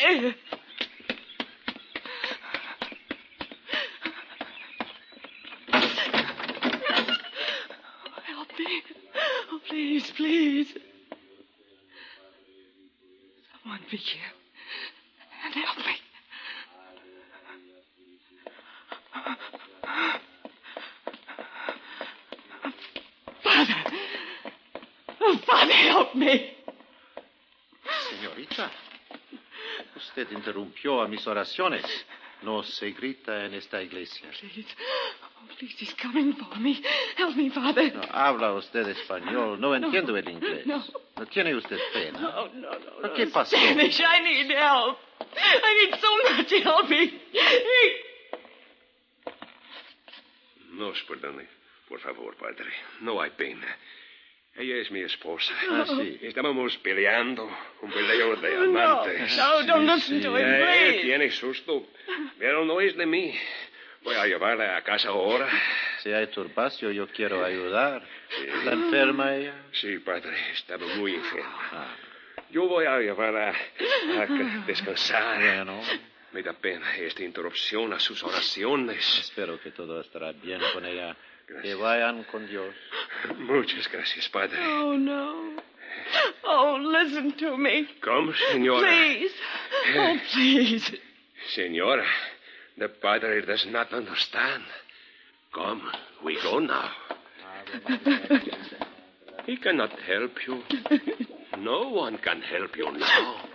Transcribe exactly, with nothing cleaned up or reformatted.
¡Padre! Help me. Oh, please, please. Someone be here and help me. Father. Oh, Father, help me. Señorita, usted interrumpió a mis oraciones. No se grita en esta iglesia. Please. Oh, please, he's coming for me. Help me, Father. No, habla usted español. No entiendo No, el inglés. no. ¿No tiene usted pena? No, no, no, no. ¿Qué pasó? Spanish, I need help. I need so much help. He, he... Nos perdone, por favor, padre. No hay pena. Ella es mi esposa. Ah, sí. Estábamos peleando, un peleo de Oh, no, amantes. no, don't listen sí. to him, Eh, please. tiene susto, pero no es de mí. Voy a llevarla a casa ahora. Si hay turbacio, yo quiero ayudar. ¿Está enferma ella? Sí, padre, estaba muy enferma. Ah, Yo voy a llevarla a que- descansar. bueno, Me da pena esta interrupción a sus oraciones. espero que todo estará bien con ella. Que Gracias. vayan con Dios. Muchas gracias, padre. Oh, no. Oh, listen to me. ¿Cómo, señora? Please. Oh, please. Señora, the padre does not understand. Come, we go now. He cannot help you. No one can help you now.